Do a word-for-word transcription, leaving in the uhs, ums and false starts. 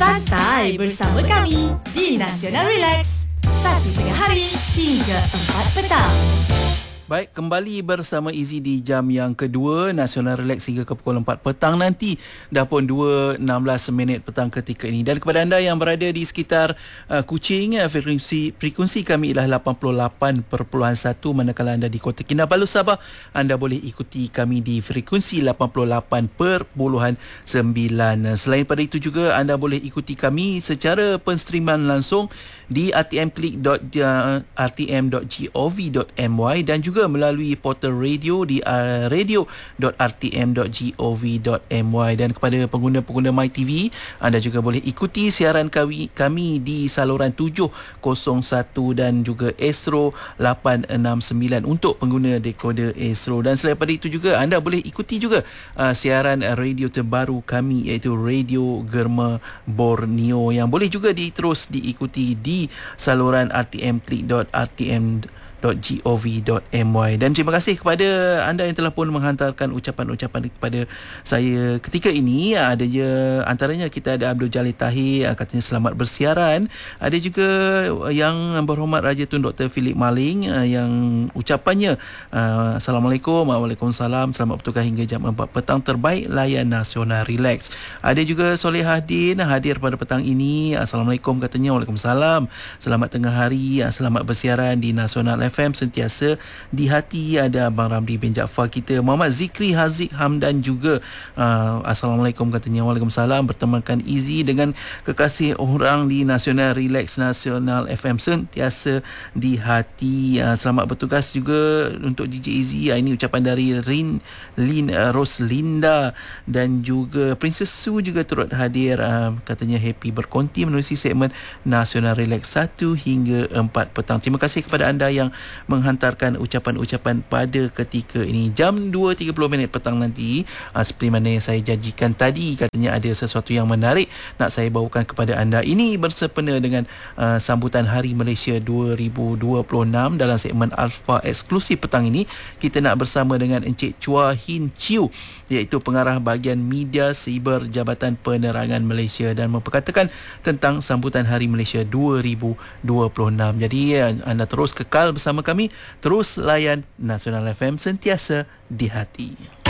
Santai bersama kami di Nasional Relax. Satu tengah hari hingga empat petang. Baik, kembali bersama Izzy di jam yang kedua Nasional Relax hingga ke pukul empat petang nanti. Dah pun dua enam belas minit petang ketika ini. Dan kepada anda yang berada di sekitar uh, Kuching, uh, frekuensi, frekuensi kami ialah lapan puluh lapan perpuluhan satu. Manakala anda di Kota Kinabalu, Sabah, anda boleh ikuti kami di frekuensi lapan puluh lapan perpuluhan sembilan. Selain pada itu juga, anda boleh ikuti kami secara penstreaman langsung di r t m click dot r t m dot gov dot m y dan juga juga melalui portal radio di uh, radio dot r t m dot gov dot m y. Dan kepada pengguna-pengguna MyTV, anda juga boleh ikuti siaran kami, kami di saluran tujuh kosong satu dan juga Astro lapan enam sembilan untuk pengguna dekoder Astro. Dan selain daripada itu juga, anda boleh ikuti juga uh, siaran radio terbaru kami, iaitu Radio Germa Borneo, yang boleh juga diterus diikuti di saluran r t m click dot r t m dot gov dot m y. Dan terima kasih kepada anda yang telah pun menghantarkan ucapan-ucapan kepada saya ketika ini. Ada je antaranya kita ada Abdul Jalil Tahir, katanya selamat bersiaran. Ada juga yang berhormat Raja Tun Doktor Philip Maling yang ucapannya Assalamualaikum, Waalaikumsalam, selamat bertugas hingga jam empat petang, terbaik layan Nasional Relax. Ada juga Solehaddin hadir pada petang ini. Assalamualaikum katanya. Waalaikumsalam, selamat tengah hari, selamat bersiaran di Nasional F M sentiasa di hati. Ada Abang Ramli bin Jaafar kita, Muhammad Zikri Haziq Hamdan juga uh, Assalamualaikum katanya. Waalaikumsalam, bertemankan Izzy dengan kekasih orang di Nasional Relax Nasional F M sentiasa di hati. Uh, selamat bertugas juga untuk D J Izzy. Uh, ini ucapan dari Rin Lin uh, Roslinda dan juga Princess Su juga turut hadir. Uh, katanya happy berkonti menerusi segmen Nasional Relax satu hingga empat petang. Terima kasih kepada anda yang menghantarkan ucapan-ucapan pada ketika ini. Jam dua tiga puluh minit petang nanti, uh, seperti mana yang saya janjikan tadi, katanya ada sesuatu yang menarik nak saya bawakan kepada anda. Ini bersempena dengan uh, sambutan Hari Malaysia dua ribu dua puluh enam. Dalam segmen Alpha eksklusif petang ini, kita nak bersama dengan Encik Chua Hin Chiu, iaitu pengarah bahagian media siber Jabatan Penerangan Malaysia, dan memperkatakan tentang sambutan Hari Malaysia dua ribu dua puluh enam. Jadi anda terus kekal bersama kami, terus layan Nasional F M sentiasa di hati.